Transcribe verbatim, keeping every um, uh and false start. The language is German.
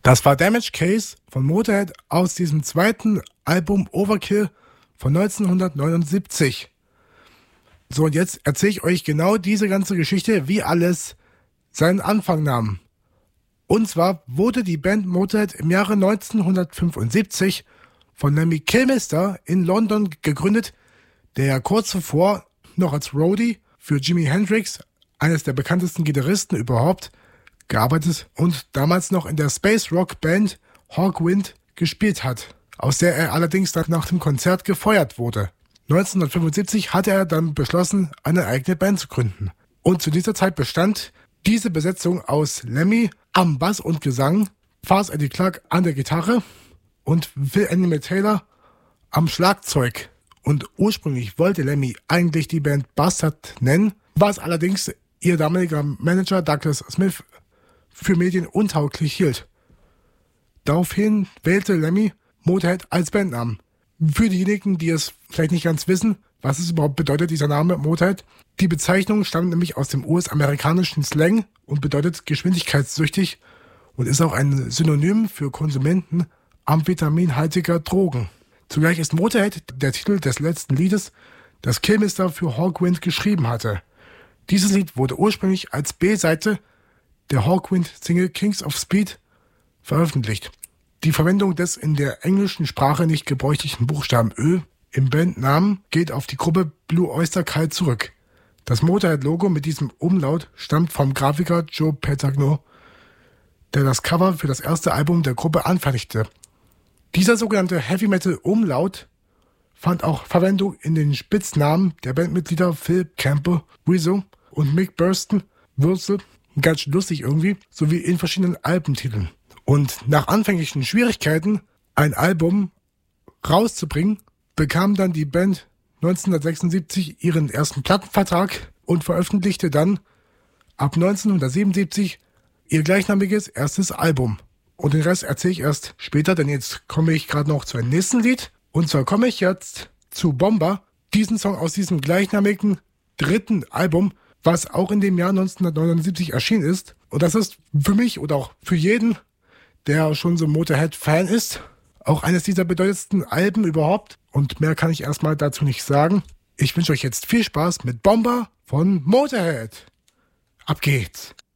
Das war Damage Case von Motorhead aus diesem zweiten Album Overkill von neunzehnhundertneunundsiebzig. So, und jetzt erzähle ich euch genau diese ganze Geschichte, wie alles seinen Anfang nahm. Und zwar wurde die Band Motorhead im Jahre neunzehnhundertfünfundsiebzig von Lemmy Kilmister in London gegründet, der ja kurz zuvor noch als Roadie für Jimi Hendrix, eines der bekanntesten Gitarristen überhaupt, gearbeitet und damals noch in der Space Rock Band Hawkwind gespielt hat, aus der er allerdings dann nach dem Konzert gefeuert wurde. neunzehnhundertfünfundsiebzig hatte er dann beschlossen, eine eigene Band zu gründen. Und zu dieser Zeit bestand diese Besetzung aus Lemmy am Bass und Gesang, Fars Eddie Clarke an der Gitarre und Phil Animal Taylor am Schlagzeug. Und ursprünglich wollte Lemmy eigentlich die Band Bastard nennen, was allerdings ihr damaliger Manager Douglas Smith für Medien untauglich hielt. Daraufhin wählte Lemmy Motorhead als Bandnamen. Für diejenigen, die es vielleicht nicht ganz wissen, was es überhaupt bedeutet, dieser Name Motorhead. Die Bezeichnung stammt nämlich aus dem U S-amerikanischen Slang und bedeutet geschwindigkeitssüchtig und ist auch ein Synonym für Konsumenten amphetaminhaltiger Drogen. Zugleich ist Motorhead der Titel des letzten Liedes, das Kilmister für Hawkwind geschrieben hatte. Dieses Lied wurde ursprünglich als B-Seite der Hawkwind-Single Kings of Speed veröffentlicht. Die Verwendung des in der englischen Sprache nicht gebräuchlichen Buchstaben Ö im Bandnamen geht auf die Gruppe Blue Oyster Cult zurück. Das Motorhead-Logo mit diesem Umlaut stammt vom Grafiker Joe Petagno, der das Cover für das erste Album der Gruppe anfertigte. Dieser sogenannte Heavy-Metal-Umlaut fand auch Verwendung in den Spitznamen der Bandmitglieder Phil Campbell, Rizzo und Mick Burston, Würzel, ganz lustig irgendwie, sowie in verschiedenen Albentiteln. Und nach anfänglichen Schwierigkeiten, ein Album rauszubringen, bekam dann die Band neunzehnhundertsechsundsiebzig ihren ersten Plattenvertrag und veröffentlichte dann ab neunzehnhundertsiebenundsiebzig ihr gleichnamiges erstes Album. Und den Rest erzähle ich erst später, denn jetzt komme ich gerade noch zu einem nächsten Lied. Und zwar komme ich jetzt zu Bomber, diesen Song aus diesem gleichnamigen dritten Album, was auch in dem Jahr neunzehnhundertneunundsiebzig erschienen ist. Und das ist für mich oder auch für jeden, der schon so Motorhead-Fan ist, auch eines dieser bedeutendsten Alben überhaupt. Und mehr kann ich erstmal dazu nicht sagen. Ich wünsche euch jetzt viel Spaß mit Bomber von Motorhead. Ab geht's!